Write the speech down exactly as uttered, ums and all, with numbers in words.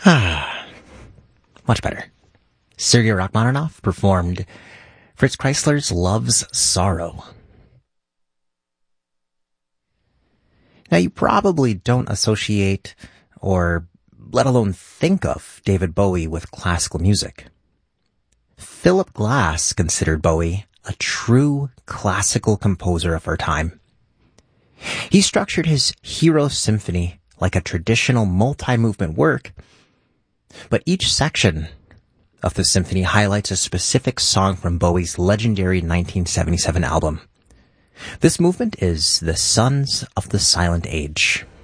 Much better. Sergei Rachmaninoff performed Fritz Kreisler's Love's Sorrow. Now, you probably don't associate or let alone think of David Bowie with classical music. Philip Glass considered Bowie a true classical composer of our time. He structured his Hero Symphony like a traditional multi-movement work, but each section of the symphony highlights a specific song from Bowie's legendary nineteen seventy-seven album. This movement is The Sons of the Silent Age.